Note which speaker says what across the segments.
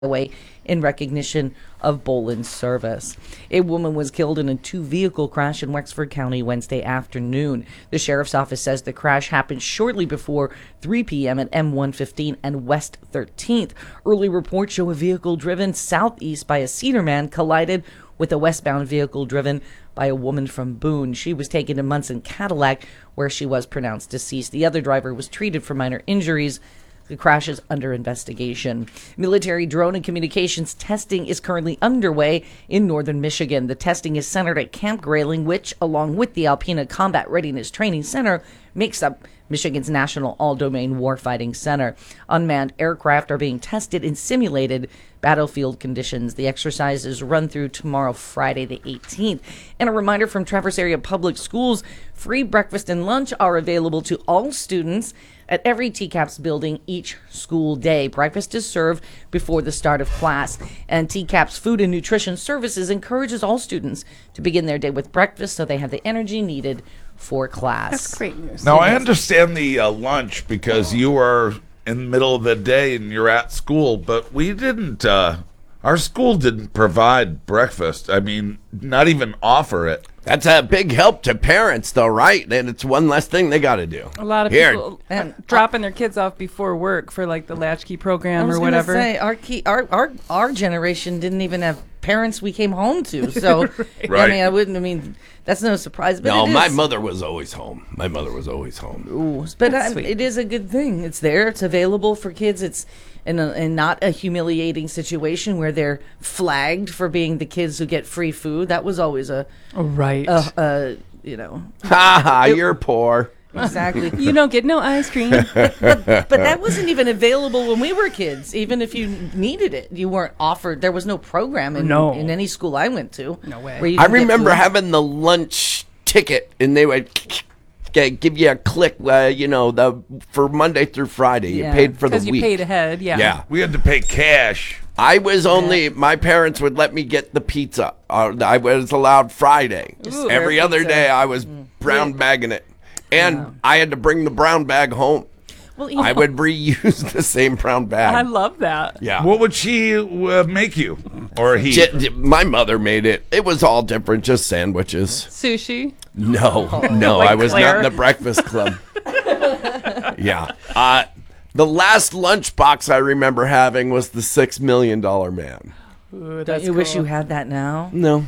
Speaker 1: away in recognition of Boland's service. A woman was killed in a two-vehicle crash in Wexford County Wednesday afternoon. The sheriff's office says the crash happened shortly before 3 p.m. at M115 and West 13th. Early reports show a vehicle driven southeast by a Cedar man collided with a westbound vehicle driven by a woman from Boone. She was taken to Munson Cadillac, where she was pronounced deceased. The other driver was treated for minor injuries. The crash is under investigation. Military drone and communications testing is currently underway in northern Michigan. The testing is centered at Camp Grayling, which, along with the Alpena Combat Readiness Training Center, makes up Michigan's National All-Domain Warfighting Center. Unmanned aircraft are being tested in simulated battlefield conditions. The exercises run through tomorrow, Friday the 18th. And a reminder from Traverse Area Public Schools, free breakfast and lunch are available to all students at every TCAPS building each school day. Breakfast is served before the start of class, and TCAPS Food and Nutrition Services encourages all students to begin their day with breakfast so they have the energy needed for class.
Speaker 2: That's great news.
Speaker 3: Now, I understand the lunch because you are in the middle of the day and you're at school, but we didn't, our school didn't provide breakfast. I mean, not even offer it.
Speaker 4: That's a big help to parents, though, right? And it's one less thing they got to do.
Speaker 2: A lot of people dropping their kids off before work for like the latchkey program or whatever.
Speaker 1: Our generation didn't even have parents we came home to, so
Speaker 3: Right.
Speaker 1: I mean that's no surprise. But
Speaker 4: No,
Speaker 1: it is.
Speaker 4: my mother was always home.
Speaker 1: Ooh, but
Speaker 2: sweet.
Speaker 1: it is a good thing. It's there. It's available for kids. It's and not a humiliating situation where they're flagged for being the kids who get free food. That was always a
Speaker 2: Right.
Speaker 4: Ha ha, you're poor.
Speaker 1: Exactly.
Speaker 2: You don't get no ice cream.
Speaker 1: But that wasn't even available when we were kids. Even if you needed it, you weren't offered. There was no program in any school I went to.
Speaker 2: No way.
Speaker 1: where you
Speaker 4: I
Speaker 1: could get
Speaker 4: remember
Speaker 1: food.
Speaker 4: having the lunch ticket, and they would give you a click, for Monday through Friday. You
Speaker 1: Yeah.
Speaker 4: paid for the
Speaker 2: Because you
Speaker 4: week.
Speaker 2: paid ahead, yeah.
Speaker 4: Yeah.
Speaker 3: We had to pay cash.
Speaker 4: I was my parents would let me get the pizza. I was allowed Friday.
Speaker 1: Ooh,
Speaker 4: Every
Speaker 1: their
Speaker 4: other
Speaker 1: pizza.
Speaker 4: day I was brown bagging it. And I had to bring the brown bag home.
Speaker 1: Well,
Speaker 4: I would reuse the same brown bag.
Speaker 2: I love that.
Speaker 4: Yeah.
Speaker 3: What would she make you? Or he?
Speaker 4: My mother made it. It was all different, just sandwiches.
Speaker 2: Sushi.
Speaker 4: No,
Speaker 2: Like
Speaker 4: I was
Speaker 2: Claire?
Speaker 4: not in the breakfast club. Yeah. The last lunchbox I remember having was the $6 Million Man.
Speaker 2: Ooh,
Speaker 1: don't you wish you had that now?
Speaker 4: No.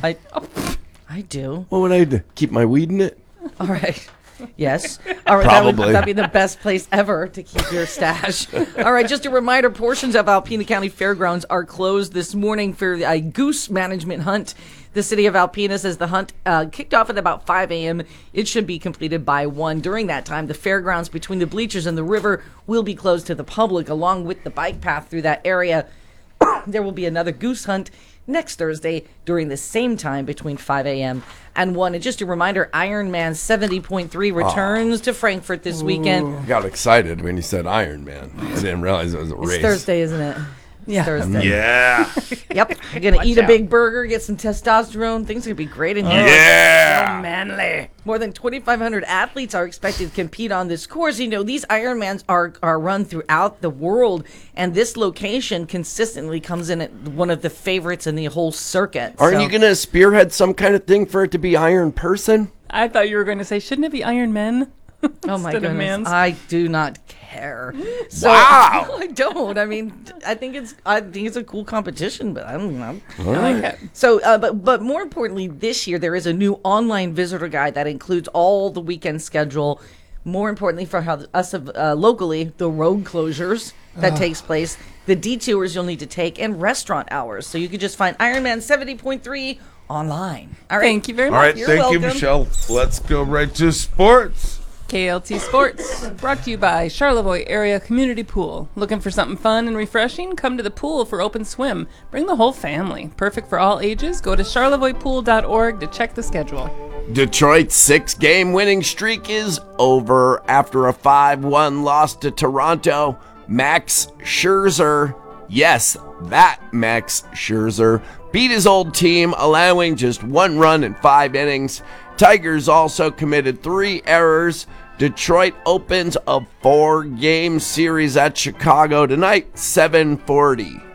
Speaker 1: I do.
Speaker 4: What would I do? Keep my weed in it?
Speaker 1: All right. Yes. All right.
Speaker 4: Probably.
Speaker 1: That'd be the best place ever to keep your stash. All right. Just a reminder, portions of Alpena County Fairgrounds are closed this morning for a goose management hunt. The city of Alpena says the hunt kicked off at about 5 a.m. It should be completed by 1. During that time, the fairgrounds between the bleachers and the river will be closed to the public, along with the bike path through that area. There will be another goose hunt next Thursday during the same time between 5 a.m. and 1. And just a reminder, Ironman 70.3 returns to Frankfurt this weekend.
Speaker 4: I got excited when you said Iron Man. I didn't realize it was a
Speaker 1: It's
Speaker 4: race.
Speaker 1: Thursday, isn't it?
Speaker 2: Yeah.
Speaker 1: Thursday.
Speaker 3: Yeah.
Speaker 1: Yep. You're going to eat a
Speaker 2: out.
Speaker 1: big burger, get some testosterone. Things are going to be great in here.
Speaker 3: Yeah.
Speaker 2: Manly.
Speaker 1: More than 2,500 athletes are expected to compete on this course. You know, these Ironmans are run throughout the world, and this location consistently comes in at one of the favorites in the whole circuit.
Speaker 4: Aren't you going to spearhead some kind of thing for it to be Iron Person?
Speaker 2: I thought you were going to say, shouldn't it be Iron Men?
Speaker 1: Oh my
Speaker 2: Instead of
Speaker 1: goodness!
Speaker 2: mans?
Speaker 1: I do not care. So,
Speaker 4: Wow.
Speaker 1: I don't. I mean, I think it's a cool competition, but I don't know.
Speaker 2: I like it.
Speaker 1: So, but more importantly, this year there is a new online visitor guide that includes all the weekend schedule. More importantly, for us locally, the road closures that takes place, the detours you'll need to take, and restaurant hours. So you could just find Ironman 70.3 online. All right.
Speaker 2: Thank you very
Speaker 3: All
Speaker 2: much.
Speaker 3: right.
Speaker 1: You're
Speaker 3: Thank you,
Speaker 1: welcome.
Speaker 3: Michelle. Let's go right to sports.
Speaker 2: KLT Sports, brought to you by Charlevoix Area Community Pool. Looking for something fun and refreshing? Come to the pool for open swim. Bring the whole family. Perfect for all ages. Go to charlevoixpool.org to check the schedule.
Speaker 4: Detroit's 6-game winning streak is over after a 5-1 loss to Toronto. Max Scherzer, yes, that Max Scherzer, beat his old team, allowing just 1 run in 5 innings. Tigers also committed 3 errors. Detroit opens a 4-game series at Chicago tonight, 7:40.